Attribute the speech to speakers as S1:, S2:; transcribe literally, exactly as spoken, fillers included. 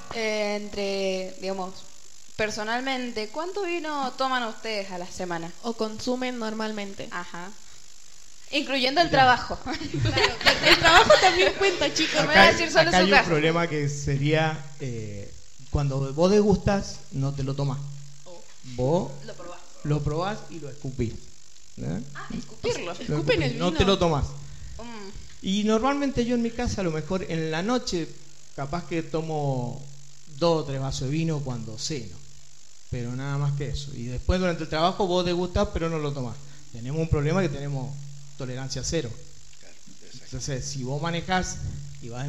S1: Eh, entre, digamos, personalmente, ¿cuánto vino toman ustedes a la semana?
S2: O consumen normalmente.
S1: Ajá. Incluyendo el
S3: Mirá.
S1: trabajo.
S2: Claro, el trabajo también cuenta, chicos.
S1: Me va a
S3: Acá,
S1: decir solo
S3: acá
S1: su
S3: hay un
S1: casa.
S3: problema que sería eh, cuando vos degustás, no te lo tomás. Vos
S1: Lo probás.
S3: lo probás y lo escupís. ¿eh?
S1: Ah, escupirlo.
S3: Lo
S2: Escupen
S3: escupís,
S2: el
S3: no
S2: vino.
S3: te lo tomás.
S1: Mm.
S3: Y normalmente yo en mi casa, a lo mejor en la noche, capaz que tomo dos o tres vasos de vino cuando ceno. Pero nada más que eso. Y después durante el trabajo vos degustás, pero no lo tomás. Tenemos un problema que tenemos tolerancia cero.
S4: Claro, exacto.
S3: Entonces, si vos manejás y vas